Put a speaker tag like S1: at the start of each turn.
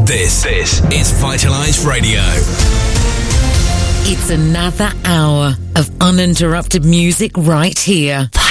S1: This is Vitalize Radio.
S2: It's another hour of uninterrupted music right here.